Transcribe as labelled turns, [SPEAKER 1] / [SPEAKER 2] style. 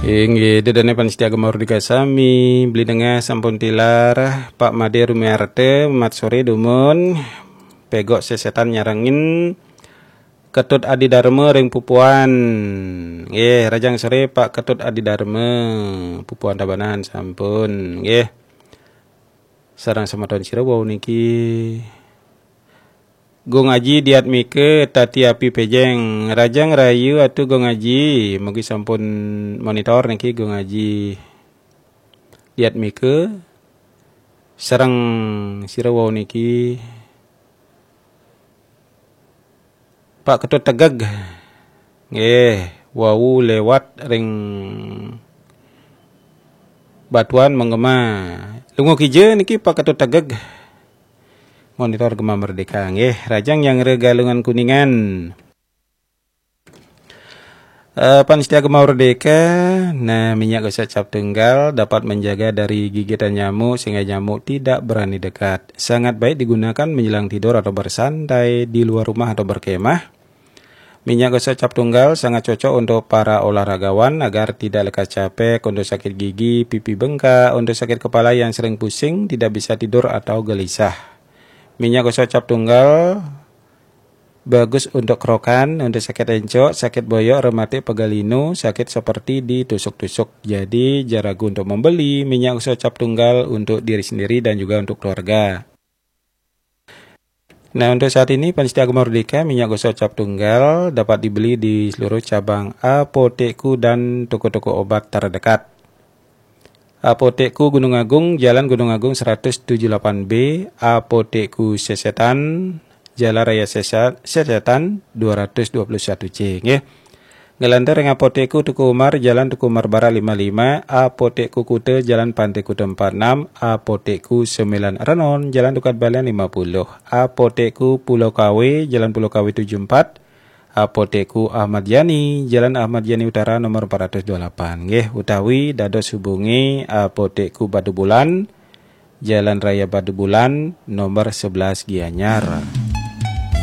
[SPEAKER 1] Inggih dedane panitia Mardika sami beli dengah sampun tilar Pak Made Rumiarte mat sore dumun pegok sesetan nyarangin Ketut Adi Dharma ring pupuan. Nggih, rajang sore Pak Ketut Adi Dharma pupuan tabanan sampun nggih. Sareng samaton sira wau niki Go ngaji diat mike tati api pejeng rajang rayu atu go ngaji mugi sampun monitor niki go ngaji diat mike sareng sira wau niki Pak Ketut Tegeg nggih wau lewat ring batuan menggema lungo kije niki Pak Ketut Tegeg monitor Gema Merdeka nggih rajang yang regalungan kuningan panitia Gema Merdeka nah minyak gosok cap tunggal dapat menjaga dari gigitan nyamuk sehingga nyamuk tidak berani dekat, sangat baik digunakan menjelang tidur atau bersantai di luar rumah atau berkemah. Minyak gosok cap tunggal sangat cocok untuk para olahragawan agar tidak lekas capek, untuk sakit gigi, pipi bengkak, untuk sakit kepala yang sering pusing, tidak bisa tidur atau gelisah. Minyak gosok cap tunggal bagus untuk kerokan, untuk sakit encok, sakit boyok, rematik, pegalinu, sakit seperti ditusuk-tusuk. Jadi jarang untuk membeli minyak gosok cap tunggal untuk diri sendiri dan juga untuk keluarga. Nah untuk saat ini panitia Gema Merdeka minyak gosok cap tunggal dapat dibeli di seluruh cabang apotekku dan toko-toko obat terdekat. Apotekku Gunung Agung, Jalan Gunung Agung 178B, Apotekku Sesetan, Jalan Raya Sesetan 221C. Nggih. Ngelantar ring Apotekku Tuku Umar, Jalan Tuku Umar Barat 55, Apotekku Kute, Jalan Pantai Kute 46, Apotekku 9 Renon, Jalan Dukat Balen 50, Apotekku Pulau KW, Jalan Pulau KW 74, Apotekku Ahmad Yani, Jalan Ahmad Yani Utara nomor 428. Nggih, utawi dados hubungi Apotekku Batu Bulan, Jalan Raya Batu Bulan nomor 11 Gianyar.